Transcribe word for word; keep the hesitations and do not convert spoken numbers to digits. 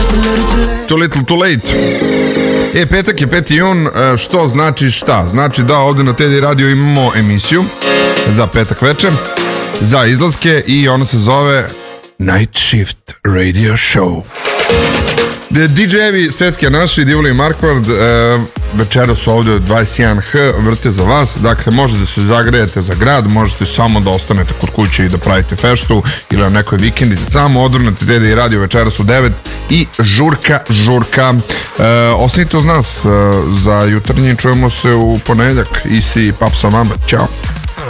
Too little too late. E, petak je peti jun, što znači šta? Znači da ovde na T D Radio imamo emisiju za petak večer, za izlaske, i ono se zove Night Shift Radio Show. D J-evi svetski, a naši Divuli i Markvard e, večera su ovde dvadeset jedan H vrte za vas. Dakle, možete da se zagrejete za grad, možete samo da ostanete kod kuće i da pravite feštu ili na nekoj vikendici. Samo odvrnete T D Radio večera su devet i žurka, žurka. E, ostanite uz nas e, za jutarnji, čujemo se u ponedeljak. Isi Papsa Mamba, ćao.